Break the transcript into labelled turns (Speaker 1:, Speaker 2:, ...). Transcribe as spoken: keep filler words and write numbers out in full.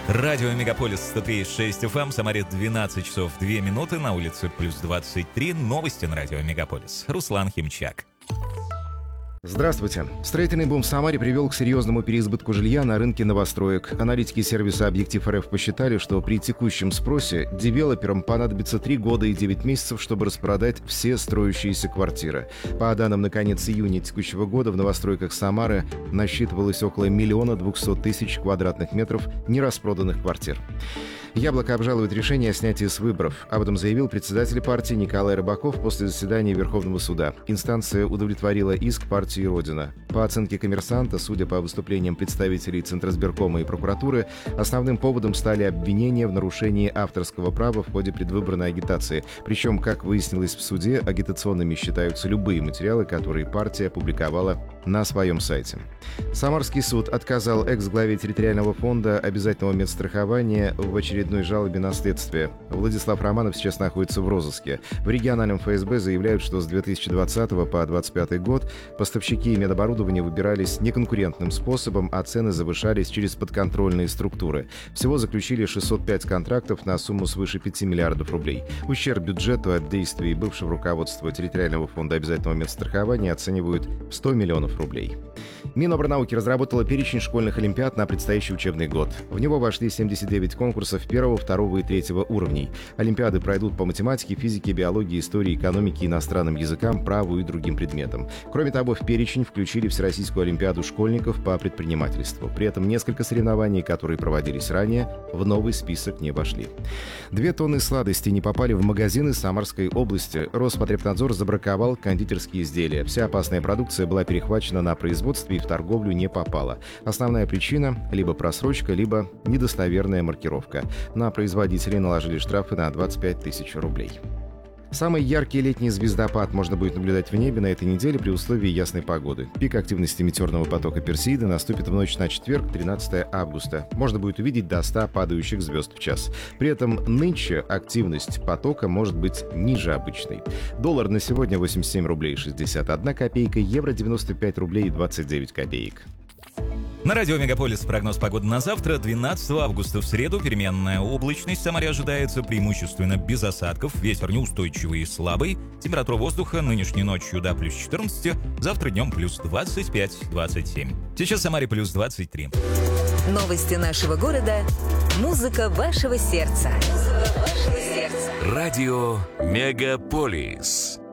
Speaker 1: Радио Мегаполис сто три и шесть эф эм, Самаре двенадцать часов две минуты, на улице плюс двадцать три. Новости на Радио Мегаполис. Руслан Химчак.
Speaker 2: Здравствуйте. Строительный бум в Самаре привел к серьезному переизбытку жилья на рынке новостроек. Аналитики сервиса «Объектив РФ» посчитали, что при текущем спросе девелоперам понадобится три года и девять месяцев, чтобы распродать все строящиеся квартиры. По данным на конец июня текущего года в новостройках Самары насчитывалось около миллиона двухсот тысяч квадратных метров нераспроданных квартир. «Яблоко» обжалует решение о снятии с выборов. Об этом заявил председатель партии Николай Рыбаков после заседания Верховного суда. Инстанция удовлетворила иск партии «Родина». По оценке «Коммерсанта», судя по выступлениям представителей Центризбиркома и прокуратуры, основным поводом стали обвинения в нарушении авторского права в ходе предвыборной агитации. Причем, как выяснилось в суде, агитационными считаются любые материалы, которые партия опубликовала на своем сайте. Самарский суд отказал экс-главе территориального фонда обязательного медстрахования в очередной жалобе на следствие. Владислав Романов сейчас находится в розыске. В региональном эф эс бэ заявляют, что с две тысячи двадцатого по двадцать пятый год поставщики медоборудования выбирались неконкурентным способом, а цены завышались через подконтрольные структуры. Всего заключили шестьсот пять контрактов на сумму свыше пяти миллиардов рублей. Ущерб бюджету от действий бывшего руководства территориального фонда обязательного медстрахования оценивают в сто миллионов рублей. Минобрнауки разработала перечень школьных олимпиад на предстоящий учебный год. В него вошли семьдесят девять конкурсов первого, второго и третьего уровней. Олимпиады пройдут по математике, физике, биологии, истории, экономике, иностранным языкам, праву и другим предметам. Кроме того, в перечень включили Всероссийскую олимпиаду школьников по предпринимательству. При этом несколько соревнований, которые проводились ранее, в новый список не вошли. Две тонны сладостей не попали в магазины Самарской области. Роспотребнадзор забраковал кондитерские изделия. Вся опасная продукция была перехвачена на производстве и в торговлю не попала. Основная причина – либо просрочка, либо недостоверная маркировка. На производителей наложили штрафы на двадцать пять тысяч рублей. Самый яркий летний звездопад можно будет наблюдать в небе на этой неделе при условии ясной погоды. Пик активности метеорного потока Персеиды наступит в ночь на четверг, тринадцатое августа. Можно будет увидеть до ста падающих звезд в час. При этом нынче активность потока может быть ниже обычной. Доллар на сегодня восемьдесят семь рублей шестьдесят одна копейка, евро девяносто пять рублей двадцать девять копеек.
Speaker 1: На радио Мегаполис прогноз погоды на завтра, двенадцатого августа в среду. Переменная облачность в Самаре ожидается, преимущественно без осадков. Ветер неустойчивый и слабый. Температура воздуха нынешней ночью до плюс четырнадцать, завтра днем плюс двадцать пять - двадцать семь. Сейчас в Самаре плюс двадцать три.
Speaker 3: Новости нашего города. Музыка вашего сердца. Музыка вашего сердца.
Speaker 4: Радио Мегаполис.